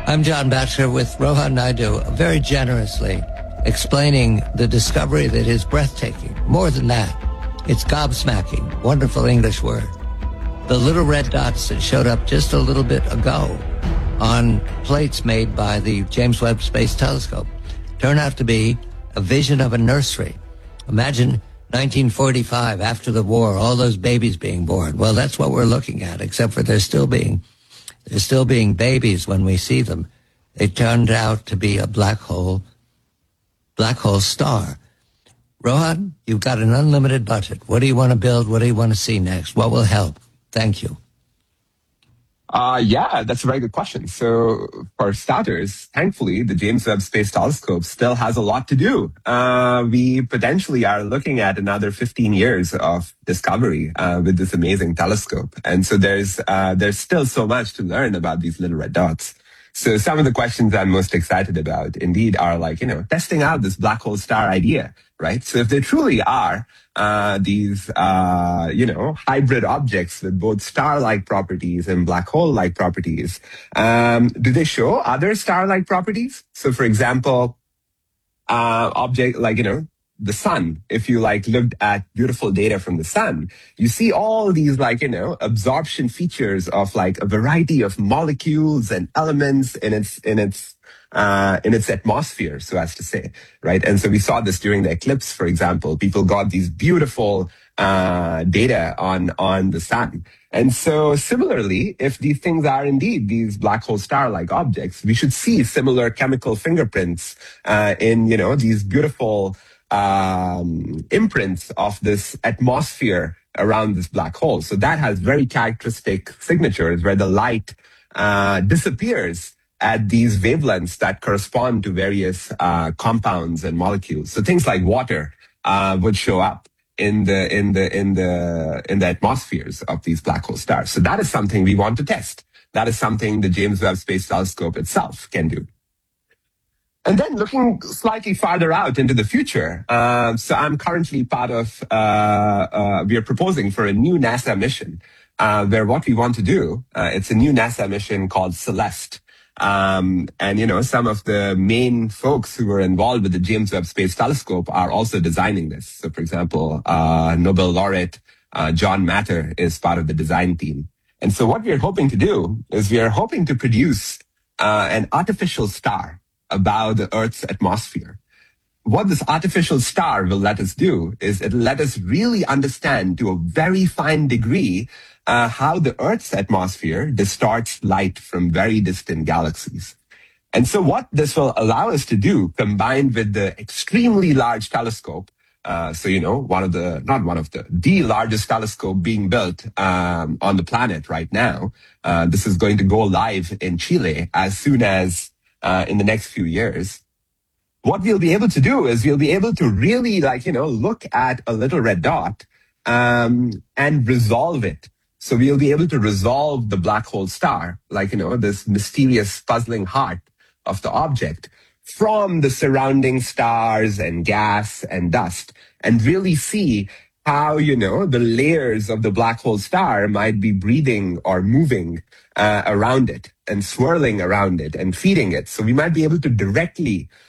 I'm John Batchelor with Rohan Naidu, very generously explaining the discovery that is breathtaking. More than that, it's gobsmacking. Wonderful English word. The little red dots that showed up just a little bit ago on plates made by the James Webb Space Telescope turn out to be a vision of a nursery. Imagine 1945, after the war, all those babies being born. Well, that's what we're looking at, except for they're still being babies when we see them. They turned out to be a black hole star. Rohan, you've got an unlimited budget. What do you want to build? What do you want to see next? What will help? Thank you. Yeah, that's a very good question. So for starters, thankfully, the James Webb Space Telescope still has a lot to do. We potentially are looking at another 15 years of discovery with this amazing telescope. And so there's still so much to learn about these little red dots. So some of the questions I'm most excited about indeed are testing out this black hole star idea, right? So if there truly are these hybrid objects with both star-like properties and black hole-like properties, do they show other star-like properties? So for example, the sun, if you looked at beautiful data from the sun, you see all these absorption features of a variety of molecules and elements in its atmosphere, so as to say, right? And so we saw this during the eclipse, for example. People got these beautiful data on the sun. And so similarly, if these things are indeed these black hole star-like objects, we should see similar chemical fingerprints in these beautiful imprints of this atmosphere around this black hole. So that has very characteristic signatures where the light disappears at these wavelengths that correspond to various compounds and molecules. So things like water would show up in the atmospheres of these black hole stars. So that is something we want to test. That is something the James Webb Space Telescope itself can do. And then looking slightly farther out into the future, so I'm currently part of, we are proposing for a new NASA mission, where what we want to do, it's a new NASA mission called Celeste. And some of the main folks who were involved with the James Webb Space Telescope are also designing this. So for example, Nobel laureate, John Matter is part of the design team. And so what we are hoping to do is we are hoping to produce, an artificial star about the Earth's atmosphere. What this artificial star will let us do is it'll let us really understand to a very fine degree how the Earth's atmosphere distorts light from very distant galaxies. And so what this will allow us to do, combined with the extremely large telescope, the largest telescope being built on the planet right now. This is going to go live in Chile as soon as in the next few years. What we'll be able to do is we'll be able to really look at a little red dot and resolve it. So we'll be able to resolve the black hole star, this mysterious puzzling heart of the object from the surrounding stars and gas and dust, and really see how, the layers of the black hole star might be breathing or moving around it and swirling around it and feeding it. So we might be able to directly